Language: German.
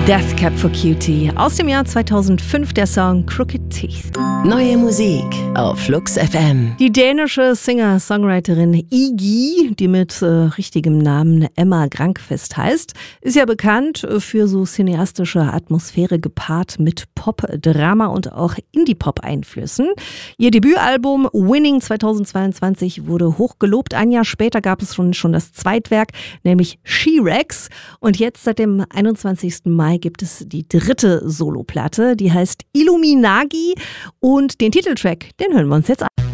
Death Cab for Cutie. Aus dem Jahr 2005 der Song Crooked Teeth. Neue Musik auf Flux FM. Die dänische Singer-Songwriterin Iggy, die mit richtigem Namen Emma Grankvist heißt, ist ja bekannt für so cineastische Atmosphäre gepaart mit Pop, Drama und auch Indie-Pop-Einflüssen. Ihr Debütalbum Winning 2022 wurde hoch gelobt. Ein Jahr später gab es schon das Zweitwerk, nämlich She-Rex. Und jetzt seit dem 21. Mai gibt es die dritte Soloplatte, die heißt Illuminagi und den Titeltrack, den hören wir uns jetzt an.